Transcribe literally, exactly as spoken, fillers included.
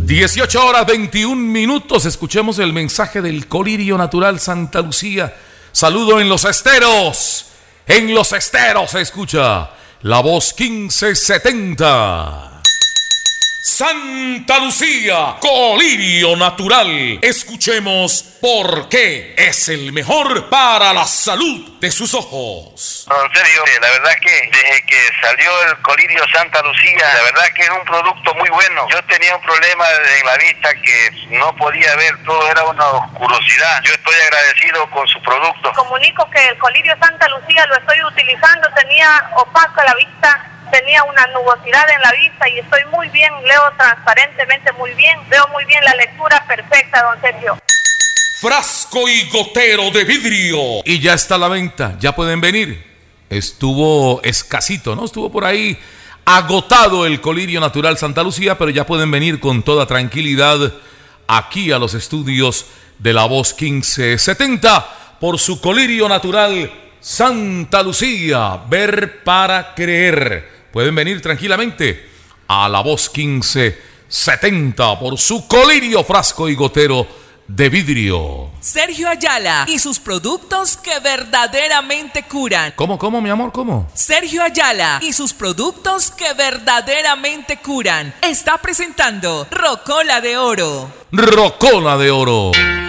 dieciocho horas veintiún minutos. Escuchemos el mensaje del Colirio Natural Santa Lucía. Saludo en los esteros. En los esteros se escucha la voz quince setenta. Santa Lucía, Colirio Natural. Escuchemos por qué es el mejor para la salud de sus ojos. No, en serio, la verdad que desde que salió el Colirio Santa Lucía, la verdad que es un producto muy bueno. Yo tenía un problema en la vista que no podía ver, todo era una oscurosidad. Yo estoy agradecido con su producto. Comunico que el Colirio Santa Lucía lo estoy utilizando, tenía opaca la vista, tenía una nubosidad en la vista y estoy muy bien, leo transparentemente muy bien, veo muy bien la lectura perfecta, don Sergio. Frasco y gotero de vidrio. Y ya está a la venta, ya pueden venir. Estuvo escasito, ¿no? Estuvo por ahí agotado el Colirio Natural Santa Lucía, pero ya pueden venir con toda tranquilidad aquí a los estudios de La Voz quince setenta por su Colirio Natural Santa Lucía. Ver para creer. Pueden venir tranquilamente a La Voz quince setenta por su Colirio, frasco y gotero de vidrio. Sergio Ayala y sus productos que verdaderamente curan. ¿Cómo, cómo, mi amor, cómo? Sergio Ayala y sus productos que verdaderamente curan. Está presentando Rocola de Oro. Rocola de Oro.